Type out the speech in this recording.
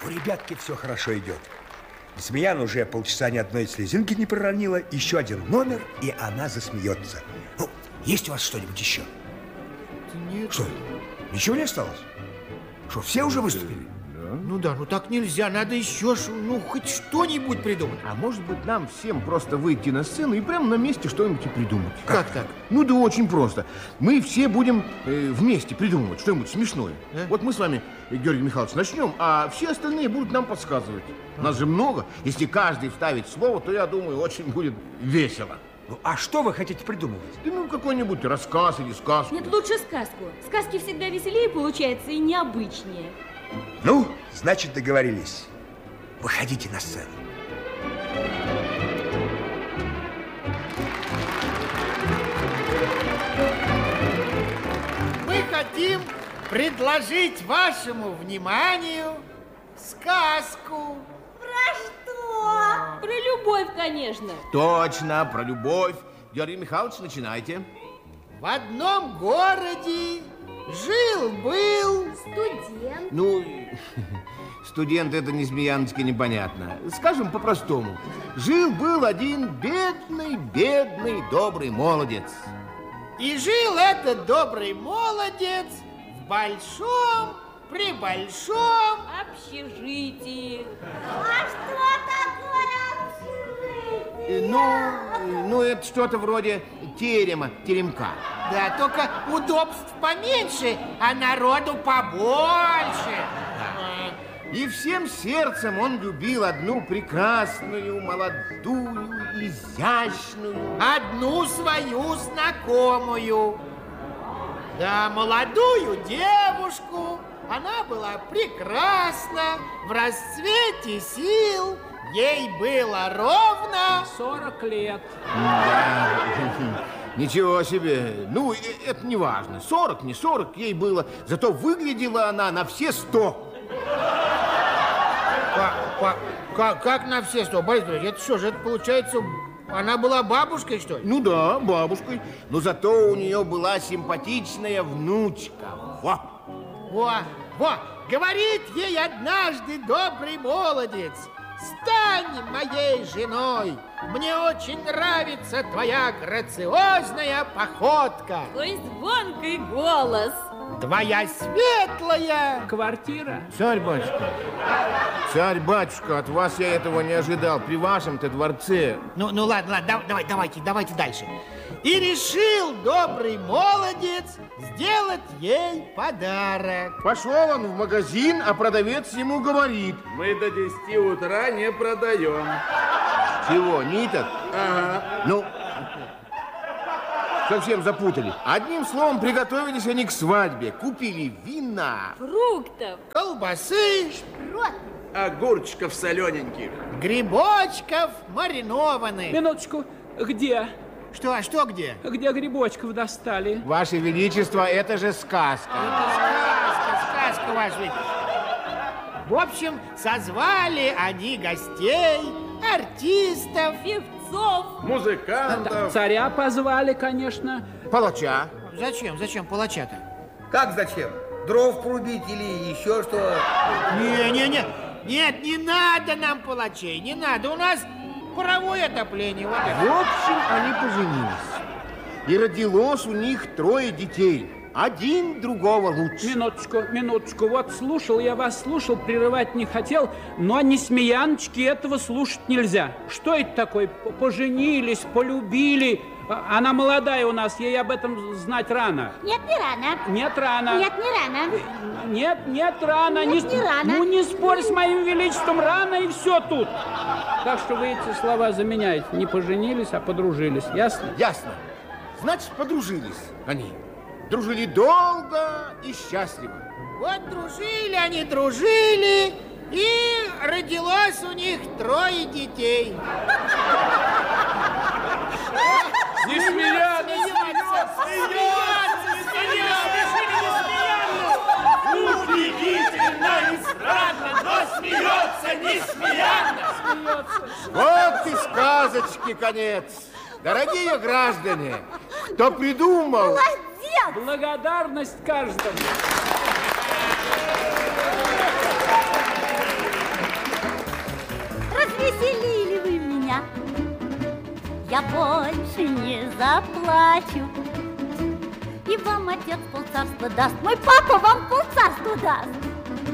У ребятки все хорошо идет. Смеян уже полчаса ни одной слезинки не проронила. Еще один номер, и она засмеется. Ну, есть у вас что-нибудь еще? Нет. Что, ничего не осталось? Что, все уже выступили? Ну да, ну так нельзя, надо еще, хоть что-нибудь придумать. А может быть, нам всем просто выйти на сцену и прямо на месте что-нибудь и придумать? Как так? Ну да очень просто. Мы все будем вместе придумывать что-нибудь смешное. Да? Вот мы с вами, Георгий Михайлович, начнем, а все остальные будут нам подсказывать. Нас же много. Если каждый вставит слово, то, я думаю, очень будет весело. Ну, а что вы хотите придумывать? Да ну, какой-нибудь рассказ или сказку. Нет, лучше сказку. Сказки всегда веселее получается и необычнее. Ну, значит, договорились. Выходите на сцену. Мы хотим предложить вашему вниманию сказку. Про что? Про любовь, конечно. Точно, про любовь. Георгий Михайлович, начинайте. В одном городе жил-был Студент. Ну, студент это не Смеяночка, непонятно. Скажем по-простому. Жил-был один бедный, добрый молодец. И жил этот добрый молодец в при большом Общежитие. А что такое общежитие? Ну, это что-то вроде теремка. Да, только удобств поменьше, а народу побольше. И всем сердцем он любил одну прекрасную, молодую, изящную. Одну свою знакомую. Да, молодую девушку. Она была прекрасна, в расцвете сил. Ей было ровно 40 лет. Да. Ничего себе. Ну, это не важно. 40, не 40 ей было. Зато выглядела она на все 100. Как на все 100? Борис Борисович, это что же, это получается, она была бабушкой, что ли? Ну да, бабушкой. Но зато у нее была симпатичная внучка. Во, говорит ей однажды добрый молодец: стань моей женой. Мне очень нравится твоя грациозная походка. Твой звонкий голос. Твоя светлая Квартира. Царь-батюшка, от вас я этого не ожидал. При вашем-то дворце. Ну ладно, давайте дальше. И решил добрый молодец сделать ей подарок. Пошел он в магазин, а продавец ему говорит: Мы до 10 утра не продаем. чего, ниток? Ага. Ну, совсем запутали. Одним словом, приготовились они к свадьбе. Купили вина, Фруктов. Колбасы, Огурчиков солененьких. грибочков маринованных. Минуточку. Где? Что, а что где? Где грибочков достали? Ваше Величество, это же сказка. Сказка, Ваше Величество. В общем, созвали они гостей, артистов, Певцов. Музыкантов. Царя позвали, конечно. Палача. Зачем палача-то? Как зачем? Дров порубить или еще что? Нет, не надо нам палачей, не надо. У нас паровое отопление. Вот В это. общем, они поженились. И родилось у них 3 детей. Один другого лучше. Минуточку. Вот слушал я вас, прерывать не хотел, но не Смеяночки этого слушать нельзя. Что это такое? Поженились, полюбили. Она молодая у нас, ей об этом знать рано. Нет, не рано. Нет, рано. Нет, не рано. Нет, рано. Нет, не рано. Ну, не спорь с моим величеством, рано и все тут. Так что вы эти слова заменяете. Не поженились, а подружились. Ясно? Ясно. Значит, подружились они. Дружили долго и счастливо. Вот дружили, и родилось у них 3 детей. Не смеяться! Удивительно и странно, но смеется несмеянно. Вот и сказочки конец. Дорогие граждане, кто придумал... Благодарность каждому. развеселили вы меня. Я больше не заплачу. И вам отец полцарства даст. Мой папа вам полцарства даст.